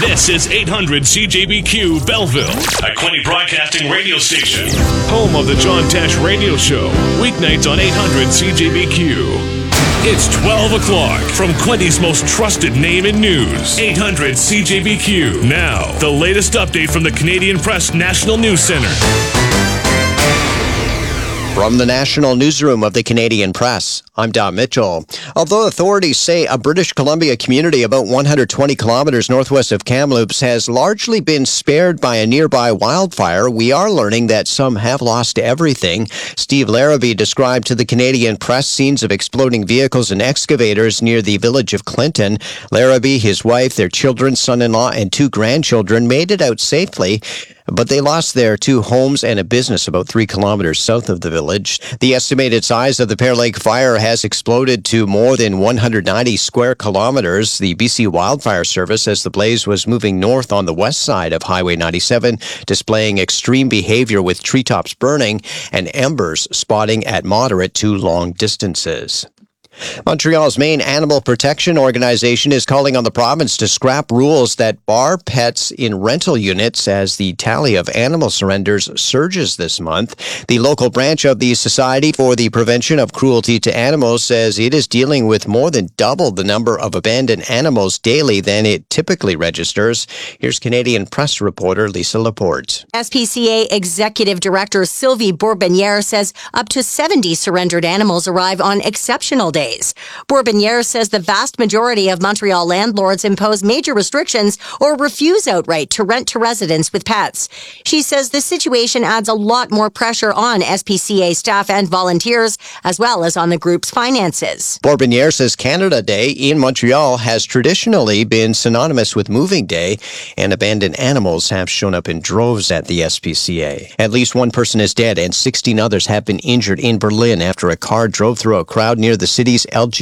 This is 800 CJBQ Belleville, a Quinte Broadcasting radio station. Home of the John Tesh Radio Show. Weeknights on 800 CJBQ. It's 12 o'clock from Quinte's most trusted name in news. 800 CJBQ. Now, the latest update from the Canadian Press National News Centre. From the National Newsroom of the Canadian Press, I'm Don Mitchell. Although authorities say a British Columbia community about 120 kilometers northwest of Kamloops has largely been spared by a nearby wildfire, we are learning that some have lost everything. Steve Larrabee described to the Canadian Press scenes of exploding vehicles and excavators near the village of Clinton. Larrabee, his wife, their children, son-in-law, and 2 grandchildren made it out safely, but they lost their 2 homes and a business about 3 kilometers south of the village. The estimated size of the Pear Lake fire has exploded to more than 190 square kilometers. The BC Wildfire Service says the blaze was moving north on the west side of Highway 97, displaying extreme behavior with treetops burning and embers spotting at moderate to long distances. Montreal's main animal protection organization is calling on the province to scrap rules that bar pets in rental units as the tally of animal surrenders surges this month. The local branch of the Society for the Prevention of Cruelty to Animals says it is dealing with more than double the number of abandoned animals daily than it typically registers. Here's Canadian Press reporter Lisa Laporte. SPCA Executive Director Sylvie Bourbonniere says up to 70 surrendered animals arrive on exceptional days. Bourbonniere says the vast majority of Montreal landlords impose major restrictions or refuse outright to rent to residents with pets. She says this situation adds a lot more pressure on SPCA staff and volunteers, as well as on the group's finances. Bourbonniere says Canada Day in Montreal has traditionally been synonymous with moving day, and abandoned animals have shown up in droves at the SPCA. At least 1 person is dead and 16 others have been injured in Berlin after a car drove through a crowd near the city's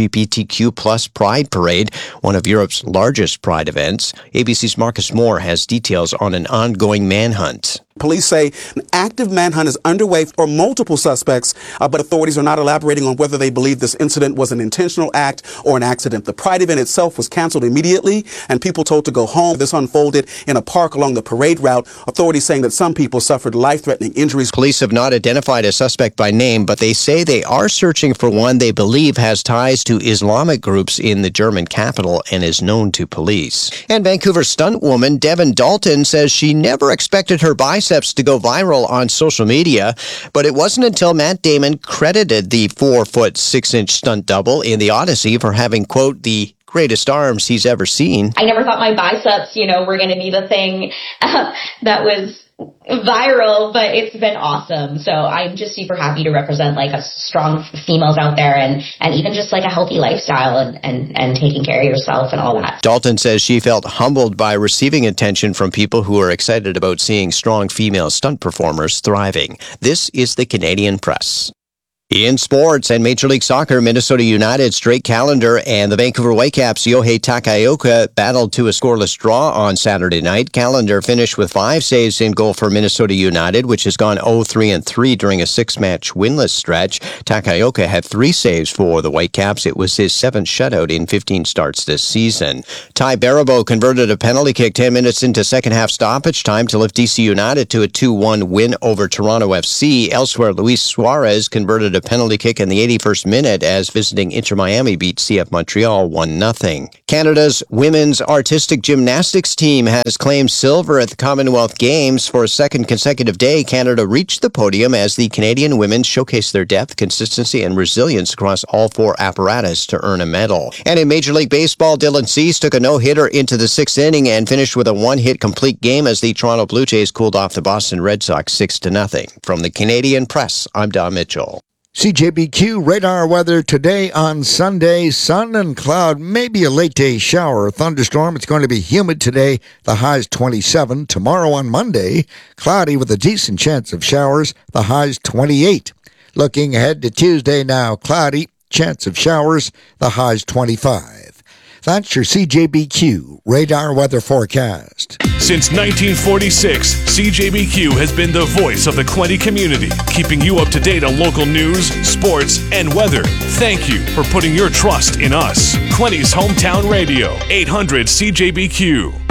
LGBTQ plus Pride Parade, one of Europe's largest Pride events. ABC's Marcus Moore has details on an ongoing manhunt. Police say an active manhunt is underway for multiple suspects, but authorities are not elaborating on whether they believe this incident was an intentional act or an accident. The Pride event itself was canceled immediately, and people told to go home. This unfolded in a park along the parade route. Authorities saying that some people suffered life-threatening injuries. Police have not identified a suspect by name, but they say they are searching for one they believe has ties to Islamic groups in the German capital and is known to police. And Vancouver stunt woman Devin Dalton says she never expected her biceps to go viral on social media, but it wasn't until Matt Damon credited the 4-foot 6-inch stunt double in The Odyssey for having, quote, the greatest arms he's ever seen. I never thought my biceps, were going to be the thing that was viral, but it's been awesome. So I'm just super happy to represent like a strong females out there and even just like a healthy lifestyle and taking care of yourself and all that. Dalton says she felt humbled by receiving attention from people who are excited about seeing strong female stunt performers thriving. This is the Canadian Press. In sports and Major League Soccer, Minnesota United's Drake Callender and the Vancouver Whitecaps' Yohei Takaoka battled to a scoreless draw on Saturday night. Callender finished with 5 saves in goal for Minnesota United, which has gone 0-3-3 during a 6-match winless stretch. Takaoka had 3 saves for the Whitecaps. It was his 7th shutout in 15 starts this season. Ty Baribeau converted a penalty kick 10 minutes into second-half stoppage time to lift DC United to a 2-1 win over Toronto FC. Elsewhere, Luis Suarez converted a penalty kick in the 81st minute as visiting Inter Miami beat CF Montreal 1-0. Canada's women's artistic gymnastics team has claimed silver at the Commonwealth Games. For a second consecutive day, Canada reached the podium as the Canadian women showcased their depth, consistency, and resilience across all 4 apparatus to earn a medal. And in Major League Baseball, Dylan Cease took a no-hitter into the 6th inning and finished with a 1-hit complete game as the Toronto Blue Jays cooled off the Boston Red Sox 6-0. From the Canadian Press, I'm Don Mitchell. CJBQ radar weather today on Sunday. Sun and cloud, maybe a late day shower or thunderstorm. It's going to be humid today. The high's 27. Tomorrow on Monday, cloudy with a decent chance of showers. The high's 28. Looking ahead to Tuesday now, cloudy, chance of showers. The high's 25. That's your CJBQ radar weather forecast. Since 1946, CJBQ has been the voice of the Quinte community, keeping you up to date on local news, sports, and weather. Thank you for putting your trust in us. Quinte's hometown radio, 800 CJBQ.